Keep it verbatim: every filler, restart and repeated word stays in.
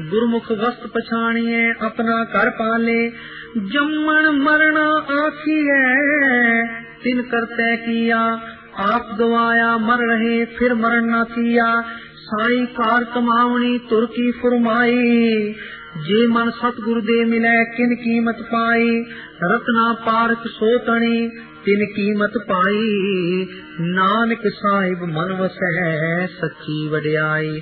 गुरमुख वस्त पछाणिए अपना कर पाले। जम्मन मरना आखिए तिन करते किया, आप गवाया मर रहे फिर मरण न किया। साई कार कमावनी तुर की फुरमाई, जे मन सतगुरु दे मिले किन कीमत पाई। रत्ना पारक सोतनी तिन कीमत पाई, नानक साहिब मन वसै सच्ची वड्याई।